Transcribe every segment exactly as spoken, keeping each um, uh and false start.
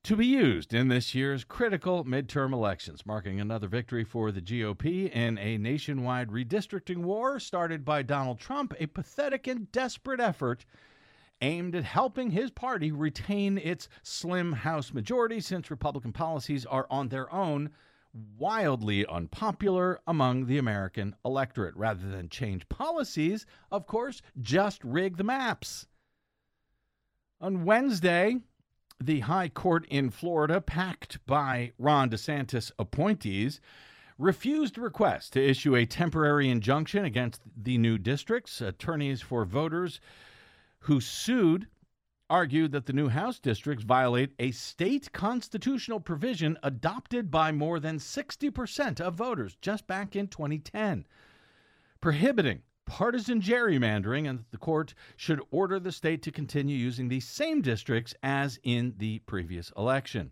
to be used in this year's critical midterm elections, marking another victory for the G O P in a nationwide redistricting war started by Donald Trump, a pathetic and desperate effort aimed at helping his party retain its slim House majority, since Republican policies are on their own wildly unpopular among the American electorate. Rather than change policies, of course, just rig the maps. On Wednesday, the High Court in Florida, packed by Ron DeSantis appointees, refused requests to issue a temporary injunction against the new districts. Attorneys for voters who sued argued that the new House districts violate a state constitutional provision adopted by more than sixty percent of voters just back in twenty ten, prohibiting partisan gerrymandering, and the court should order the state to continue using these same districts as in the previous election.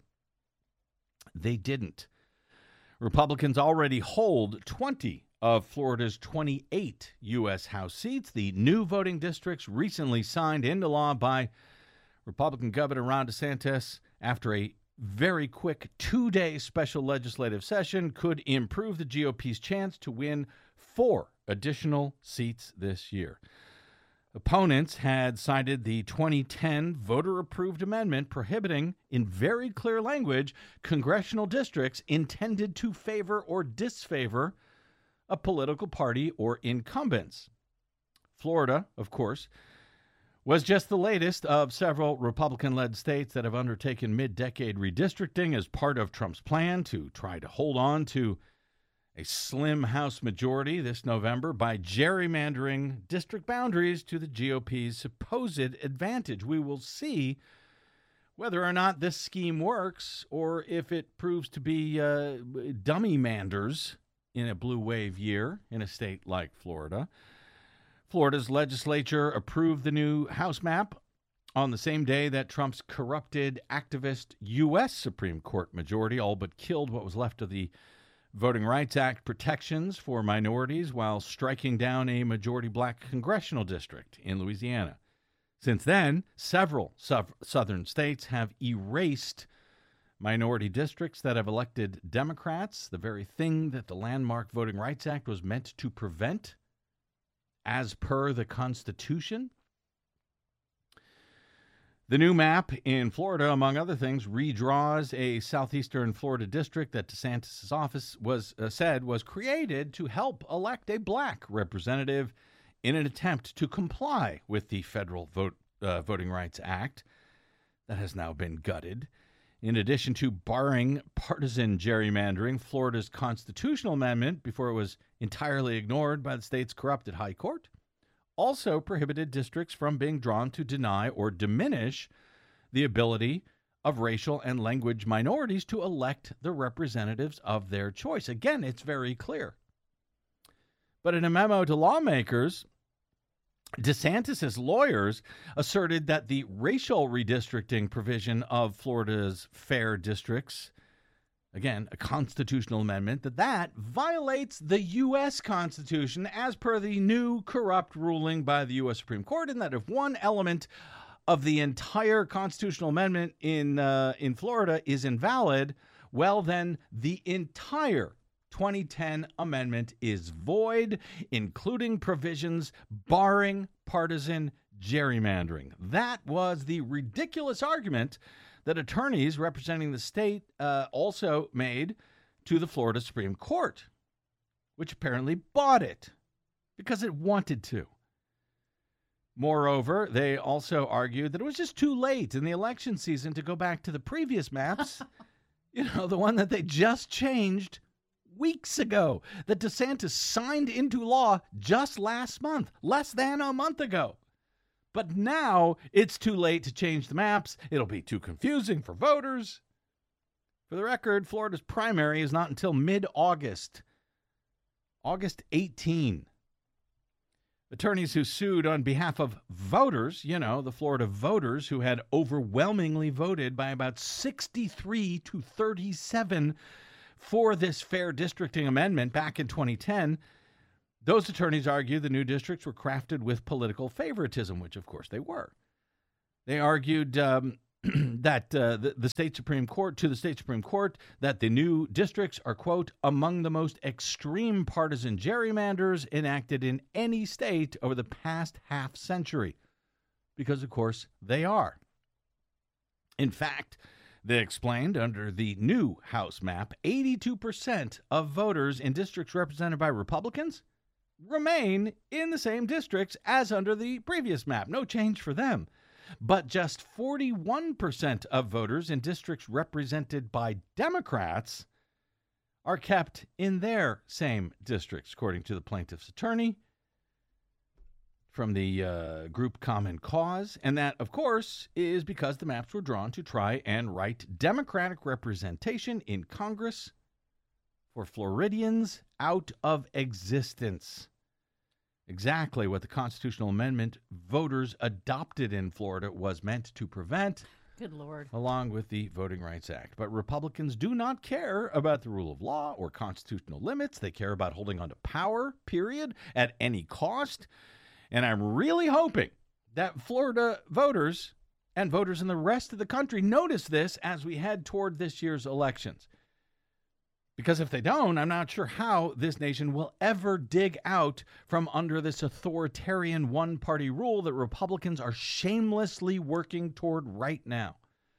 They didn't. Republicans already hold twenty of Florida's twenty-eight U S House seats. The new voting districts, recently signed into law by Republican Governor Ron DeSantis after a very quick two-day special legislative session, could improve the G O P's chance to win four additional seats this year. Opponents had cited the twenty ten voter-approved amendment prohibiting, in very clear language, congressional districts intended to favor or disfavor a political party or incumbents. Florida, of course, was just the latest of several Republican-led states that have undertaken mid-decade redistricting as part of Trump's plan to try to hold on to a slim House majority this November by gerrymandering district boundaries to the G O P's supposed advantage. We will see whether or not this scheme works, or if it proves to be uh, dummy manders in a blue wave year in a state like Florida. Florida's legislature approved the new House map on the same day that Trump's corrupted activist U S Supreme Court majority all but killed what was left of the Voting Rights Act protections for minorities, while striking down a majority black congressional district in Louisiana. Since then, several su- southern states have erased minority districts that have elected Democrats, the very thing that the landmark Voting Rights Act was meant to prevent, as per the Constitution. The new map in Florida, among other things, redraws a southeastern Florida district that DeSantis' office was uh, said was created to help elect a black representative in an attempt to comply with the federal vote, uh, Voting Rights Act that has now been gutted. In addition to barring partisan gerrymandering, Florida's constitutional amendment, before it was entirely ignored by the state's corrupted high court, also prohibited districts from being drawn to deny or diminish the ability of racial and language minorities to elect the representatives of their choice. Again, it's very clear. But in a memo to lawmakers, DeSantis' lawyers asserted that the racial redistricting provision of Florida's fair districts, again, a constitutional amendment, that that violates the U S Constitution as per the new corrupt ruling by the U S Supreme Court, and that if one element of the entire constitutional amendment in uh, in Florida is invalid, well, then the entire twenty ten amendment is void, including provisions barring partisan gerrymandering. That was the ridiculous argument that attorneys representing the state uh, also made to the Florida Supreme Court, which apparently bought it because it wanted to. Moreover, they also argued that it was just too late in the election season to go back to the previous maps, you know, the one that they just changed weeks ago, that DeSantis signed into law just last month, less than a month ago. But now it's too late to change the maps. It'll be too confusing for voters. For the record, Florida's primary is not until mid-August, August eighteenth. Attorneys who sued on behalf of voters, you know, the Florida voters who had overwhelmingly voted by about sixty-three to thirty-seven for this fair districting amendment back in twenty ten, those attorneys argued the new districts were crafted with political favoritism, which of course they were. They argued um, that uh, the, the state Supreme Court, to the state Supreme Court, that the new districts are, quote, among the most extreme partisan gerrymanders enacted in any state over the past half century. Because, of course, they are. In fact, they explained under the new House map, eighty-two percent of voters in districts represented by Republicans remain in the same districts as under the previous map. No change for them. But just forty-one percent of voters in districts represented by Democrats are kept in their same districts, according to the plaintiff's attorney from the uh, group Common Cause. And that, of course, is because the maps were drawn to try and write Democratic representation in Congress for Floridians out of existence. Exactly what the constitutional amendment voters adopted in Florida was meant to prevent. Good Lord. Along with the Voting Rights Act. But Republicans do not care about the rule of law or constitutional limits. They care about holding on to power, period, at any cost. And I'm really hoping that Florida voters and voters in the rest of the country notice this as we head toward this year's elections. Because if they don't, I'm not sure how this nation will ever dig out from under this authoritarian one-party rule that Republicans are shamelessly working toward right now.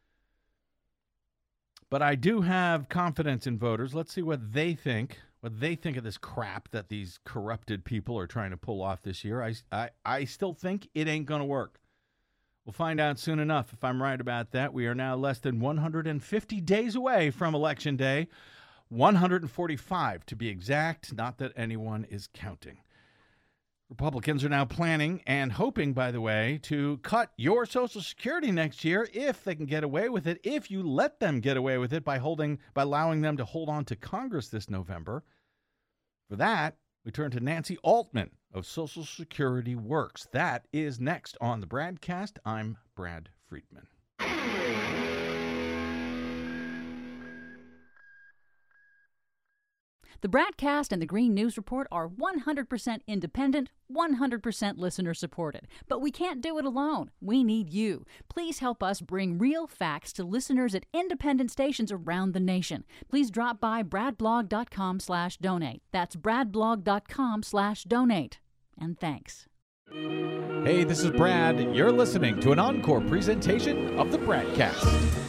But I do have confidence in voters. Let's see what they think, what they think of this crap that these corrupted people are trying to pull off this year. I, I, I still think it ain't going to work. We'll find out soon enough if I'm right about that. We are now less than one hundred fifty days away from Election Day. one hundred forty-five to be exact, not that anyone is counting. Republicans are now planning and hoping, by the way, to cut your Social Security next year if they can get away with it, if you let them get away with it by holding, by allowing them to hold on to Congress this November. For that, we turn to Nancy Altman of Social Security Works. That is next on the BradCast. I'm Brad Friedman. The BradCast and the Green News Report are one hundred percent independent, one hundred percent listener supported. But we can't do it alone. We need you. Please help us bring real facts to listeners at independent stations around the nation. Please drop by bradblog.com slash donate. That's bradblog.com slash donate. And thanks. Hey, this is Brad. You're listening to an encore presentation of the BradCast.